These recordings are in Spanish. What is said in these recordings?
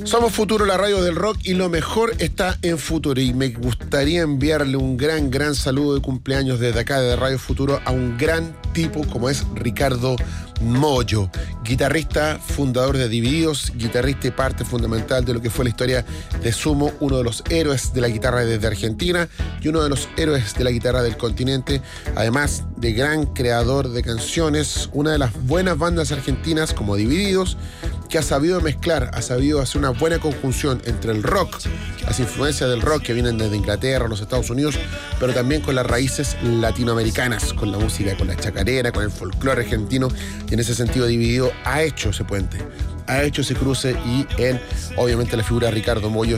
Somos Futuro, la radio del rock, y lo mejor está en Futuro. Y me gustaría enviarle un gran saludo de cumpleaños desde acá, de Radio Futuro, a un gran tipo como es Ricardo Mollo, guitarrista, fundador de Divididos, guitarrista y parte fundamental de lo que fue la historia de Sumo, uno de los héroes de la guitarra desde Argentina y uno de los héroes de la guitarra del continente, además de gran creador de canciones, una de las buenas bandas argentinas como Divididos, que ha sabido mezclar, ha sabido hacer una buena conjunción entre el rock, las influencias del rock que vienen desde Inglaterra, los Estados Unidos, pero también con las raíces latinoamericanas, con la música, con la chacarera, con el folclore argentino, y en ese sentido Dividido ha hecho ese puente, ha hecho ese cruce, y en, obviamente, la figura de Ricardo Mollo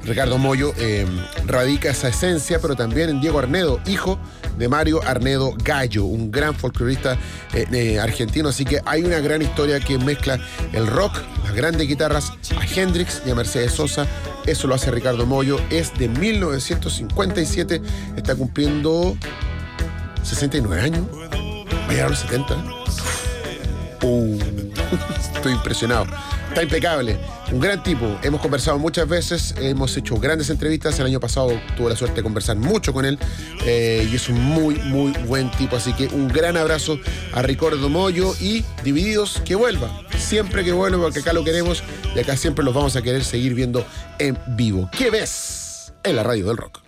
radica esa esencia, pero también en Diego Arnedo, hijo de Mario Arnedo Gallo, un gran folclorista argentino. Así que hay una gran historia que mezcla el rock, las grandes guitarras, a Hendrix y a Mercedes Sosa. Eso lo hace Ricardo Mollo. Es de 1957, está cumpliendo 69 años, va a llegar a los 70. Estoy impresionado. Está impecable, un gran tipo. Hemos conversado muchas veces, hemos hecho grandes entrevistas. El año pasado tuve la suerte de conversar mucho con él, y es un muy buen tipo. Así que un gran abrazo a Ricardo Mollo, y Divididos, que vuelva, siempre que vuelva, porque acá lo queremos y acá siempre los vamos a querer seguir viendo en vivo. ¿Qué ves en la radio del rock?